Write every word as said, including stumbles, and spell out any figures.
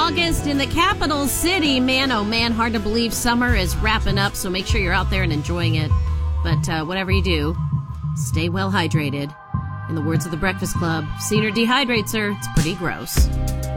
August in the capital city. Man, oh man, hard to believe summer is wrapping up, so make sure you're out there and enjoying it. But uh, whatever you do, stay well hydrated. In the words of the Breakfast Club, seen her dehydrates her, it's pretty gross.